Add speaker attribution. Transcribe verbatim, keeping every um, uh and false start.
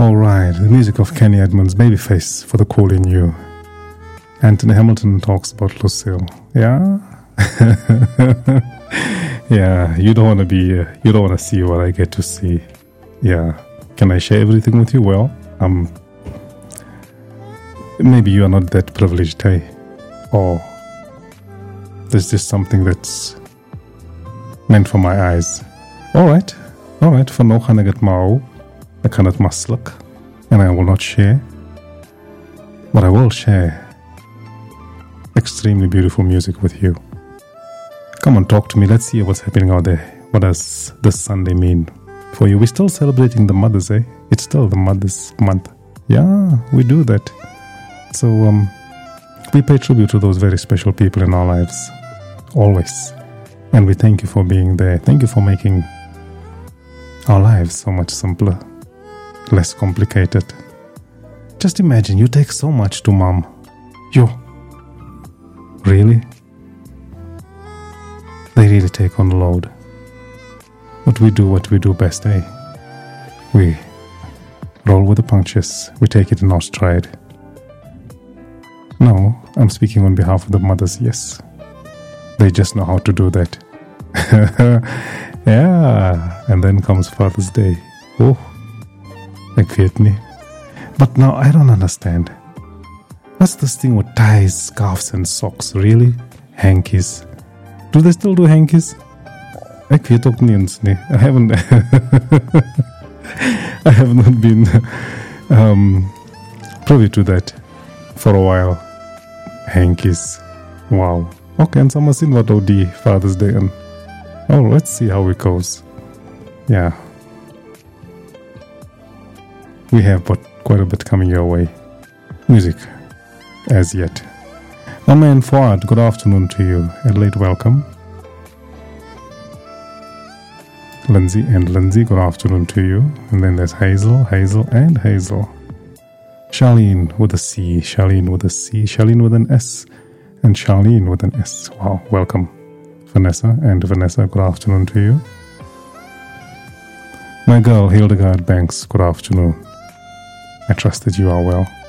Speaker 1: All right, the music of Kenny Edmonds, Babyface for the Call in You. Anthony Hamilton talks about Lucille. Yeah? Yeah, you don't want to be, uh, you don't want to see what I get to see. Yeah. Can I share everything with you? Well, um, maybe you are not that privileged, hey? Or there's just something that's meant for my eyes. All right, all right, for no gaan ek het maar I cannot masluk, and I will not share. But I will share extremely beautiful music with you. Come on, talk to me. Let's see what's happening out there. What does this Sunday mean for you? We're still celebrating the mothers, eh? It's still the Mothers Month. Yeah, we do that. So um, we pay tribute to those very special people in our lives, always. And we thank you for being there. Thank you for making our lives so much simpler, less complicated. Just imagine, you take so much to mom. Yo, really? They really take on the load. But we do what we do best, eh? We roll with the punches. We take it in our stride. No, I'm speaking on behalf of the mothers, yes. They just know how to do that. Yeah, and then comes Father's Day. Oh, ek weet nie. But now I don't understand. What's this thing with ties, scarves and socks? Really? Hankies? Do they still do hankies? Ek weet ook nie eens nie. I haven't I have not been um, privy to that for a while. Hankies. Wow. Okay, and someone seen what O D Father's Day and oh, let's see how it goes. Yeah. We have but quite a bit coming your way. Music, as yet. My man Fuad, good afternoon to you. A late welcome. Lindsay and Lindsay, good afternoon to you. And then there's Hazel, Hazel and Hazel. Charlene with a C, Charlene with a C, Charlene with an S, and Charlene with an S. Wow, welcome. Vanessa and Vanessa, good afternoon to you. My girl Hildegard Banks, good afternoon. I trust that you are well.